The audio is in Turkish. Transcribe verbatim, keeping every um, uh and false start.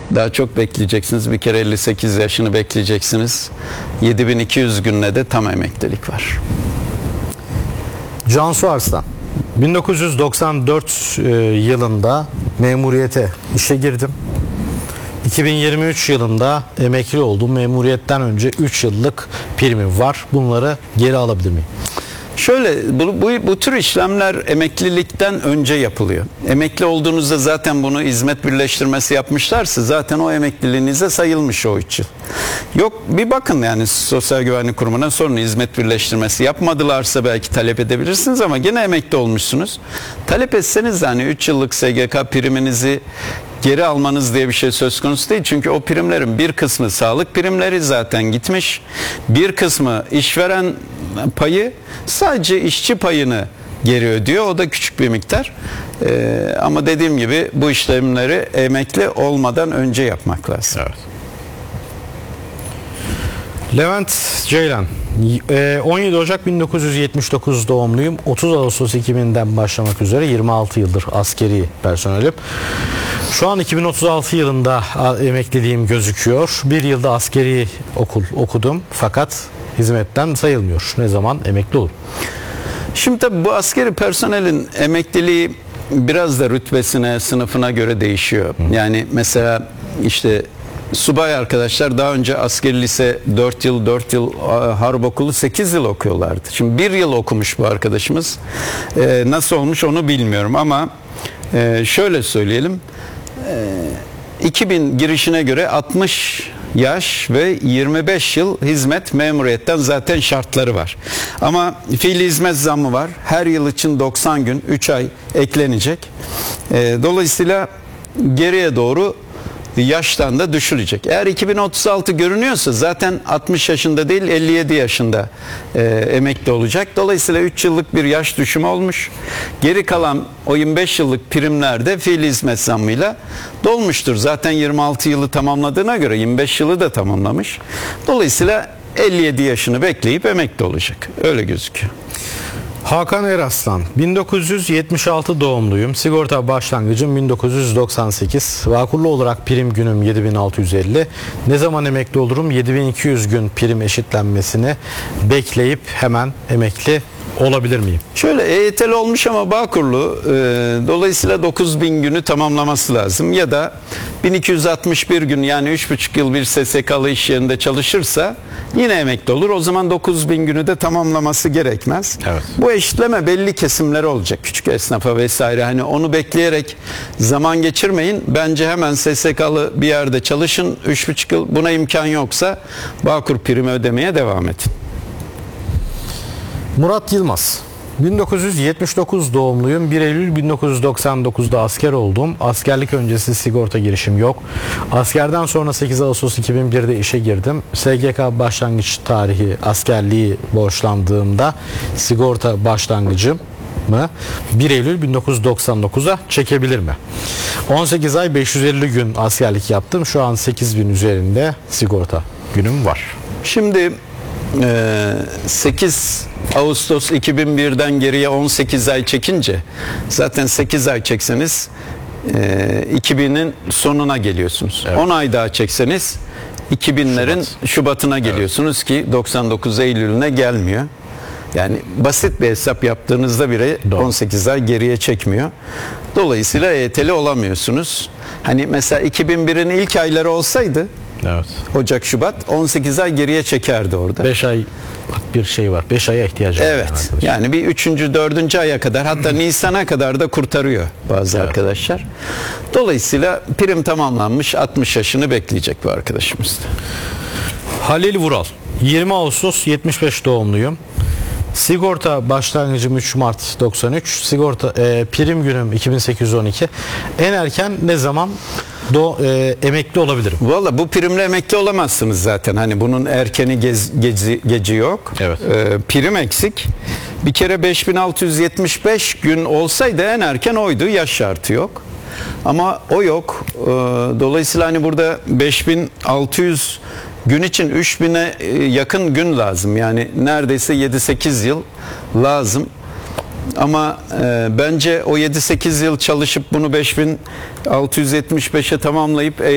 Daha çok bekleyeceksiniz. Bir kere elli sekiz yaşını bekleyeceksiniz. yedi bin iki yüz günle de tam emeklilik var. Cansu Arslan, bin dokuz yüz doksan dört yılında memuriyete işe girdim. iki bin yirmi üç yılında emekli oldum. Memuriyetten önce üç yıllık primim var. Bunları geri alabilir miyim? Şöyle, bu, bu, bu tür işlemler emeklilikten önce yapılıyor. Emekli olduğunuzda zaten bunu hizmet birleştirmesi yapmışlarsa zaten o emekliliğinize sayılmış o üç yıl. Yok, bir bakın yani Sosyal Güvenlik Kurumu'na sorun, hizmet birleştirmesi yapmadılarsa belki talep edebilirsiniz ama gene emekli olmuşsunuz. Talep etseniz de hani üç yıllık S G K priminizi geri almanız diye bir şey söz konusu değil. Çünkü o primlerin bir kısmı sağlık primleri zaten gitmiş. Bir kısmı işveren payı, sadece işçi payını geri ödüyor. O da küçük bir miktar. Ee, ama dediğim gibi bu işlemleri emekli olmadan önce yapmak lazım. Evet. Levent Ceylan, on yedi Ocak bin dokuz yüz yetmiş dokuz doğumluyum. otuz Ağustos iki binden başlamak üzere yirmi altı yıldır askeri personelim. Şu an iki bin otuz altı yılında emekliliğim gözüküyor. Bir yılda askeri okul okudum fakat hizmetten sayılmıyor. Ne zaman emekli olur? Şimdi tabii bu askeri personelin emekliliği biraz da rütbesine, sınıfına göre değişiyor. Yani mesela işte subay arkadaşlar daha önce askeri lise dört yıl, dört yıl, harp okulu sekiz yıl okuyorlardı. Şimdi bir yıl okumuş bu arkadaşımız. Ee, nasıl olmuş onu bilmiyorum ama e, şöyle söyleyelim. E, iki bin girişine göre altmış yaş ve yirmi beş yıl hizmet memuriyetten zaten şartları var. Ama fiili hizmet zammı var. Her yıl için doksan gün, üç ay eklenecek. E, dolayısıyla geriye doğru yaştan da düşülecek. Eğer iki bin otuz altı görünüyorsa zaten altmış yaşında değil elli yedi yaşında e, emekli olacak. Dolayısıyla üç yıllık bir yaş düşümü olmuş. Geri kalan o yirmi beş yıllık primlerde fiili hizmet zammıyla dolmuştur. Zaten yirmi altı yılı tamamladığına göre yirmi beş yılı da tamamlamış. Dolayısıyla elli yedi yaşını bekleyip emekli olacak. Öyle gözüküyor. Hakan Eraslan, bin dokuz yüz yetmiş altı doğumluyum. Sigorta başlangıcım bin dokuz yüz doksan sekiz. Vakurlu olarak prim günüm yedi bin altı yüz elli. Ne zaman emekli olurum? yedi bin iki yüz gün prim eşitlenmesini bekleyip hemen emekli olabilir miyim? Şöyle E Y T'li olmuş ama Bağkurlu, e, dolayısıyla dokuz bin günü tamamlaması lazım ya da bin iki yüz altmış bir gün, yani üç buçuk yıl bir S S K'lı iş yerinde çalışırsa yine emekli olur. O zaman dokuz bin günü de tamamlaması gerekmez. Evet. Bu eşitleme belli kesimleri olacak. Küçük esnafa vesaire, hani onu bekleyerek zaman geçirmeyin. Bence hemen S S K'lı bir yerde çalışın. üç buçuk yıl, buna imkan yoksa Bağkur primi ödemeye devam edin. Murat Yılmaz, bin dokuz yüz yetmiş dokuz doğumluyum. bir Eylül bin dokuz yüz doksan dokuzda asker oldum. Askerlik öncesi sigorta girişim yok. Askerden sonra sekiz Ağustos iki bin birde işe girdim. S G K başlangıç tarihi askerliği borçlandığımda sigorta başlangıcım mı bir Eylül bin dokuz yüz doksan dokuza çekebilir mi? on sekiz ay beş yüz elli gün askerlik yaptım. Şu an sekiz bin üzerinde sigorta günüm var. Şimdi sekiz Ağustos iki bin birden geriye on sekiz ay çekince zaten sekiz ay çekseniz iki binin sonuna geliyorsunuz. Evet. on ay daha çekseniz iki binlerin Şubat. Şubat'ına geliyorsunuz, evet. Ki doksan dokuz Eylül'üne gelmiyor. Yani basit bir hesap yaptığınızda bile Doğru. on sekiz ay geriye çekmiyor. Dolayısıyla E Y T'li olamıyorsunuz. Hani mesela iki bin birin ilk ayları olsaydı, evet, Ocak, Şubat, on sekiz ay geriye çekerdi orada. beş ay bir şey var. beş aya ihtiyacı var. Evet. Yani bir üçüncü dördüncü aya kadar, hatta Nisan'a kadar da kurtarıyor bazı, evet, arkadaşlar. Dolayısıyla prim tamamlanmış, altmış yaşını bekleyecek bu arkadaşımız da. Halil Vural, yirmi Ağustos yetmiş beş doğumluyum. Sigorta başlangıcım üç Mart doksan üç. Sigorta e, prim günüm iki bin sekiz yüz on iki. En erken ne zaman do, e, emekli olabilirim? Valla bu primle emekli olamazsınız zaten. Hani bunun erkeni gez, gezi, geci yok. Evet. E, prim eksik. Bir kere beş bin altı yüz yetmiş beş gün olsaydı en erken oydu. Yaş şartı yok. Ama o yok. E, dolayısıyla hani burada beş bin altı yüz gün için üç bine yakın gün lazım. Yani neredeyse yedi sekiz yıl lazım. Ama e, bence o yedi sekiz yıl çalışıp bunu beş bin altı yüz yetmiş beşe tamamlayıp